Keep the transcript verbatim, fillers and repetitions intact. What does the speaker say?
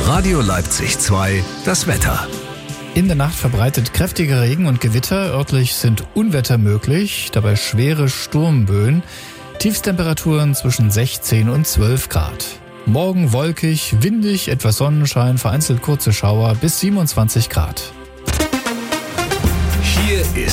Radio Leipzig zwei, das Wetter. In der Nacht verbreitet kräftiger Regen und Gewitter. Örtlich sind Unwetter möglich, dabei schwere Sturmböen. Tiefstemperaturen zwischen sechzehn und zwölf Grad. Morgen wolkig, windig, etwas Sonnenschein, vereinzelt kurze Schauer bis siebenundzwanzig Grad. Hier ist